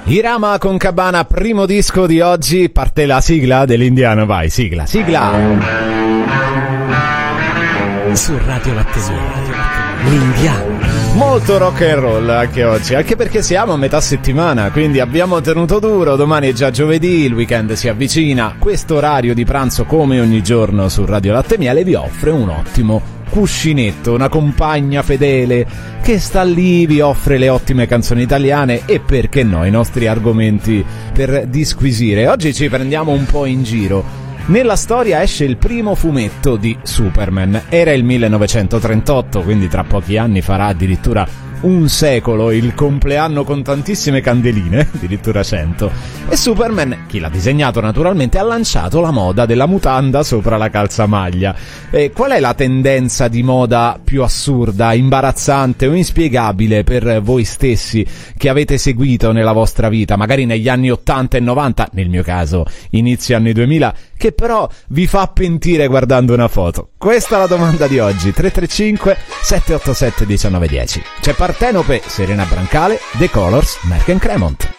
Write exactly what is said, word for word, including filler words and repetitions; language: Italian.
Irama con Cabana, primo disco di oggi, parte la sigla dell'Indiano, vai, sigla, sigla. Su Radio Lattesura, l'Indiano. Molto rock and roll anche oggi, anche perché siamo a metà settimana, quindi abbiamo tenuto duro, domani è già giovedì, il weekend si avvicina, questo orario di pranzo come ogni giorno su Radio Latte Miele vi offre un ottimo cuscinetto, una compagna fedele che sta lì, vi offre le ottime canzoni italiane e perché no i nostri argomenti per disquisire. Oggi ci prendiamo un po' in giro. Nella storia esce il primo fumetto di Superman, era il millenovecentotrentotto, quindi tra pochi anni farà addirittura un secolo, il compleanno con tantissime candeline, addirittura cento, e Superman, chi l'ha disegnato naturalmente, ha lanciato la moda della mutanda sopra la calzamaglia. E qual è la tendenza di moda più assurda, imbarazzante o inspiegabile per voi stessi che avete seguito nella vostra vita, magari negli anni ottanta e novanta, nel mio caso inizio anni duemila, che però vi fa pentire guardando una foto? Questa è la domanda di oggi. Tre tre cinque sette otto sette uno nove uno zero. C'è Partenope, Serena Brancale, The Colors, Merck and Cremont.